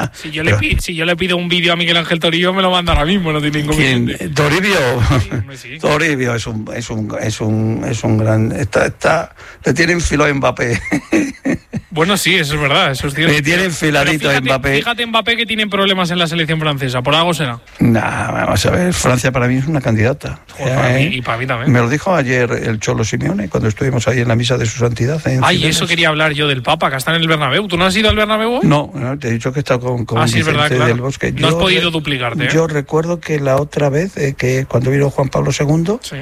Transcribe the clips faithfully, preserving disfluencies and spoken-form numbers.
Argentina. Si yo, pero, le, pi, si yo le pido un vídeo a Miguel Ángel Toribio, me lo manda ahora mismo, no tiene ningún inconveniente. ¿Toribio? Sí, sí. Toribio es un, es un, es un, es un gran... Está, está, le tiene enfilado a Mbappé. Bueno, sí, eso es verdad, eso es cierto. Le tiene enfiladito a Mbappé. Fíjate Mbappé que tienen problemas en la selección francesa, por algo será. Nah, vamos a ver, Francia para mí es una candidata. Joder, para mí, y para mí también. Me lo dijo ayer el Cholo Simeone cuando estuvimos ahí en la misa de su santidad. Ay, Cibeles. Eso quería hablar yo del Papa, que está en el Bernabéu. ¿Tú no has ido al Bernabéu? No, no, te he dicho que he estado con, con ah, sí, Vicente verdad, claro. del Bosque. No yo, has podido duplicarte. ¿eh? Yo recuerdo que la otra vez, eh, que cuando vino Juan Pablo segundo, ¿sí?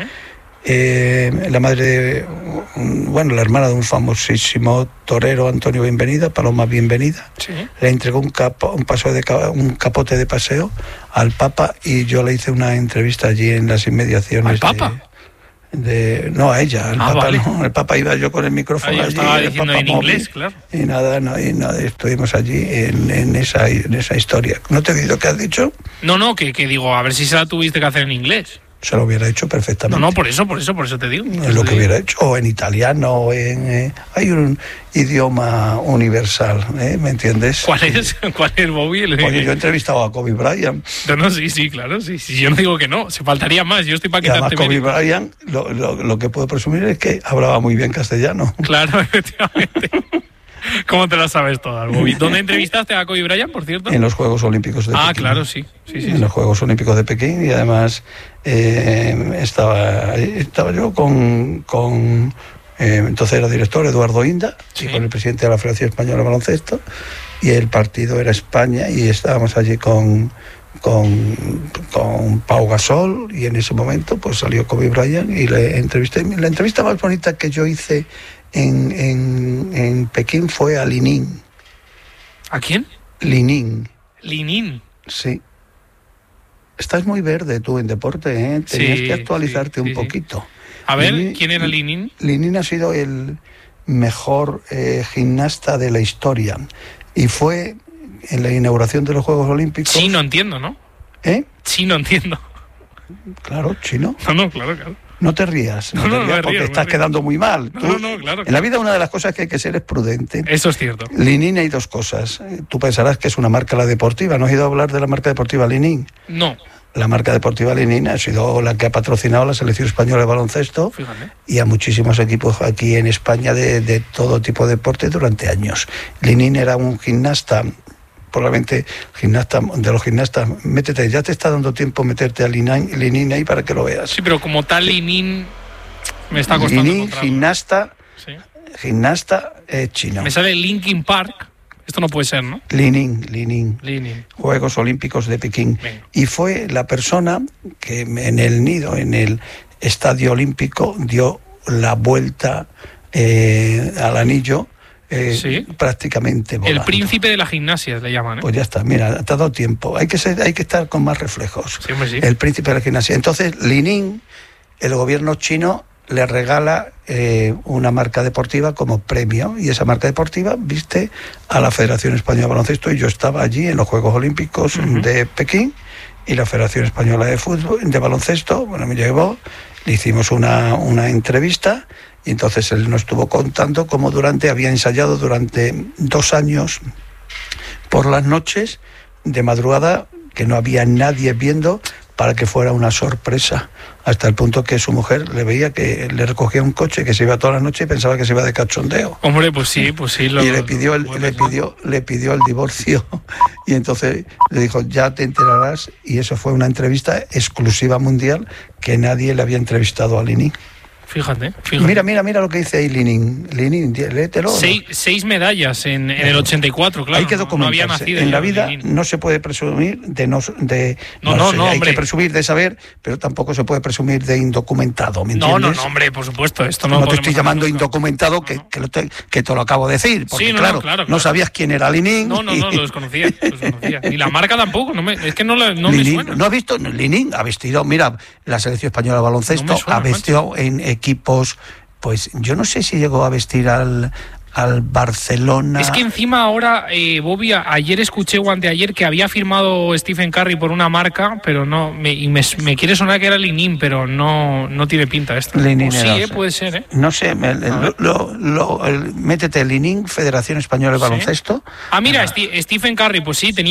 Eh, la madre de, bueno, la hermana de un famosísimo torero, Antonio Bienvenida, Paloma Bienvenida, ¿sí? Le entregó un, capo, un, paso de, un capote de paseo al Papa y yo le hice una entrevista allí en las inmediaciones. ¿Al Papa? De, de, no, a ella, al ah, Papa vale. no, el Papa iba yo con el micrófono ah, yo allí. Estaba diciendo en móvil, inglés, claro. Y nada, no, y nada, estuvimos allí en, en, esa, en esa historia. ¿No te he oído qué has dicho? No, no, que, que digo, a ver si se la tuviste que hacer en inglés. Se lo hubiera hecho perfectamente. No, no, por eso, por eso, por eso te digo. Es lo que hubiera hecho, o en italiano, o en... Eh, hay un idioma universal, ¿eh? ¿Me entiendes? ¿Cuál es? ¿Cuál es, Bobby? Oye, yo he entrevistado a Kobe Bryant. No, no, sí, sí, claro, sí, sí. Yo no digo que no, se faltaría más, yo estoy para quitarte Kobe mérito. Bryant, lo, lo, lo que puedo presumir es que hablaba muy bien castellano. Claro, efectivamente. ¿Cómo te la sabes todas, Bobby? ¿Dónde entrevistaste a Kobe Bryant, por cierto? En los Juegos Olímpicos de ah, Pekín. Ah, claro, sí. sí, sí en sí. los Juegos Olímpicos de Pekín y además eh, estaba, estaba yo con... con eh, entonces era director Eduardo Inda, sí. Y con el presidente de la Federación Española de Baloncesto, y el partido era España y estábamos allí con... Con, con Pau Gasol y en ese momento pues salió Kobe Bryant y le entrevisté. La entrevista más bonita que yo hice en, en, en Pekín fue a Li Ning. ¿A quién? Li Ning. Li Ning. Sí. Estás muy verde tú en deporte, ¿eh? Tenías sí, que actualizarte sí, un sí, poquito. A ver, Li, ¿quién era Li Ning? Li Ning ha sido el mejor eh, gimnasta de la historia y fue en la inauguración de los Juegos Olímpicos. Sí, no entiendo, ¿no? ¿Eh? Sí, no entiendo. Claro, chino. No, no, claro, claro. No te rías, no, no, te no, rías no porque río, estás río. quedando muy mal. No, Tú, no, no, claro. En claro. la vida una de las cosas que hay que ser es prudente. Eso es cierto. Li Ning hay dos cosas. Tú pensarás que es una marca la deportiva. ¿No has ido a hablar de la marca deportiva Li Ning? No. La marca deportiva Li Ning ha sido la que ha patrocinado a la selección española de baloncesto. Fíjate. Y a muchísimos equipos aquí en España de, de todo tipo de deporte durante años. Li Ning era un gimnasta, probablemente gimnasta de los gimnastas. Métete, ya te está dando tiempo meterte a Li Ning ahí para que lo veas. Sí, pero como tal Li Ning me está costando. Li Ning, gimnasta, sí. gimnasta eh, chino. Me sale Linkin Park. Esto no puede ser, ¿no? Li Ning, Li Ning. Li Ning. Juegos Olímpicos de Pekín. Venga. Y fue la persona que en el nido, en el Estadio Olímpico, dio la vuelta eh, al anillo eh, ¿sí? prácticamente volando. El príncipe de la gimnasia le llaman, ¿eh? Pues ya está, mira, te ha dado tiempo. Hay que ser, hay que estar con más reflejos. Sí, hombre, sí. El príncipe de la gimnasia. Entonces, Li Ning, el gobierno chino le regala eh, una marca deportiva como premio, y esa marca deportiva viste a la Federación Española de Baloncesto, y yo estaba allí en los Juegos Olímpicos uh-huh. de Pekín, y la Federación Española de Fútbol, de Baloncesto, bueno, me llevó, le hicimos una, una entrevista, y entonces él nos estuvo contando cómo durante, había ensayado durante dos años por las noches, de madrugada, que no había nadie viendo, para que fuera una sorpresa, hasta el punto que su mujer le veía que le recogía un coche, que se iba toda la noche y pensaba que se iba de cachondeo. Hombre, pues sí, pues sí. Lo, y le pidió, el, le, pidió, le pidió el divorcio, y entonces le dijo, ya te enterarás, y eso fue una entrevista exclusiva mundial, que nadie le había entrevistado a Li Ning. Fíjate, fíjate. Mira, mira, mira lo que dice ahí Li Ning. Li Ning, léetelo. Seis, ¿no? seis medallas en, en el ochenta y cuatro, claro. Hay que documentarse. No había nacido en la vida no se puede presumir de no... De, no, no, no, sé, no hay hombre. que presumir de saber, pero tampoco se puede presumir de indocumentado, ¿me entiendes? No, no, no, hombre, por supuesto. Esto no no te estoy llamando nunca. indocumentado, no, que, no. que, lo te, que te lo acabo de decir, porque sí, no, claro, no, claro, claro, no sabías quién era Li Ning. No, no, no, lo desconocía, lo desconocía. Ni la marca tampoco, no me, es que no, la, no me suena. ¿No has visto? Li Ning ha vestido, mira, la selección española de baloncesto, no suena, ha vestido en equipos... Pues yo no sé si llegó a vestir al, al Barcelona. Es que encima ahora, eh, Bobby, ayer escuché o anteayer que había firmado Stephen Curry por una marca, pero no, me, y me, me quiere sonar que era Li Ning, pero no, no tiene pinta esto. Li Ning sí, era, eh, puede ser, ¿eh? No sé, me, lo, lo, lo, el, métete Li Ning, Federación Española de Baloncesto. ¿Sí? Ah, mira, ah. St- Stephen Curry, pues sí, tenía